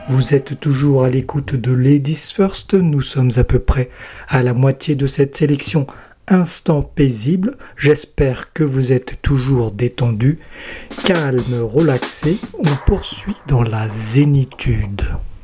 Vous êtes toujours à l'écoute de Ladies First, nous sommes à peu près à la moitié de cette sélection Instant paisible. J'espère que vous êtes toujours détendu, calme, relaxé. On poursuit dans la zénitude.